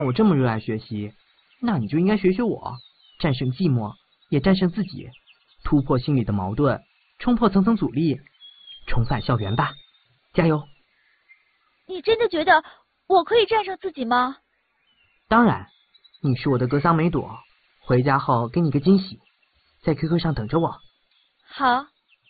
我这么热爱学习，那你就应该学学我，战胜寂寞，也战胜自己，突破心理的矛盾，冲破层层阻力，重返校园吧，加油！ 你真的觉得我可以战胜自己吗？ 当然，你是我的格桑梅朵，回家后给你个惊喜，在 QQ 上等着我。 好。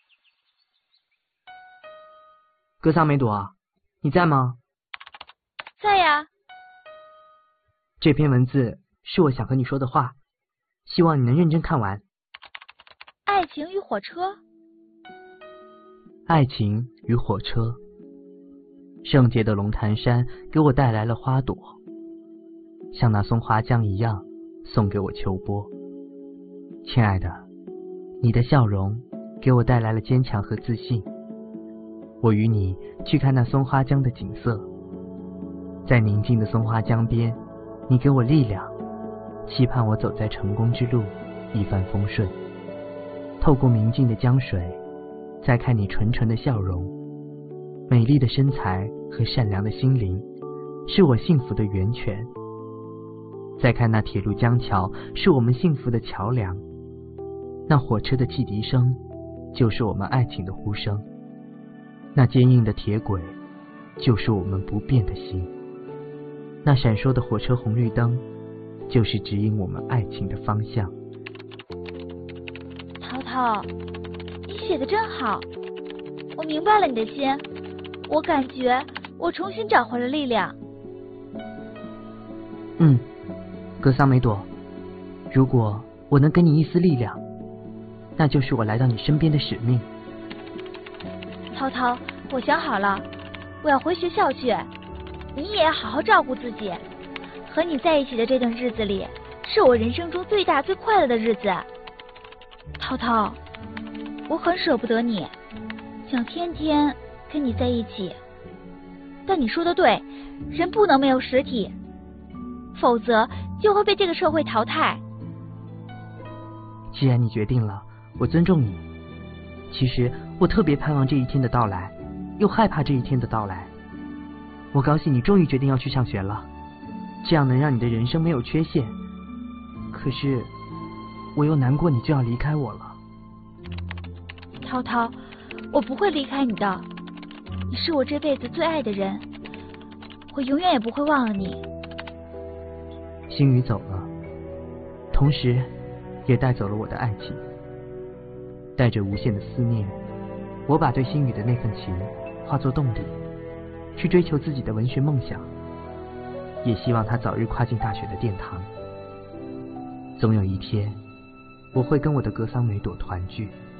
格桑梅朵，你在吗？ 在呀。 这篇文字是我想和你说的话，希望你能认真看完。 爱情与火车。 爱情与火车。圣洁的龙潭山给我带来了花朵，像那松花江一样送给我秋波。亲爱的，你的笑容给我带来了坚强和自信。我与你去看那松花江的景色，在宁静的松花江边，你给我力量，期盼我走在成功之路，一帆风顺。透过明净的江水，再看你纯纯的笑容，美丽的身材和善良的心灵，是我幸福的源泉。再看那铁路江桥，是我们幸福的桥梁。那火车的汽笛声，就是我们爱情的呼声。那坚硬的铁轨，就是我们不变的心。那闪烁的火车红绿灯，就是指引我们爱情的方向。 淘淘，你写的真好，我明白了你的心，我感觉我重新找回了力量。 格桑梅朵，如果我能给你一丝力量，那就是我来到你身边的使命。 涛涛，我想好了，我要回学校去，你也要好好照顾自己。和你在一起的这段日子里，是我人生中最大最快乐的日子。涛涛，我很舍不得你，想天天跟你在一起。但你说的对，人不能没有实体，否则就会被这个社会淘汰。 既然你决定了，我尊重你。其实我特别盼望这一天的到来，又害怕这一天的到来。我高兴你终于决定要去上学了，这样能让你的人生没有缺陷。可是我又难过你就要离开我了。 涛涛，我不会离开你的，你是我这辈子最爱的人，我永远也不会忘了你。 星宇走了，同时也带走了我的爱情。带着无限的思念，我把对星宇的那份情化作动力，去追求自己的文学梦想，也希望他早日跨进大学的殿堂。总有一天，我会跟我的格桑梅朵团聚。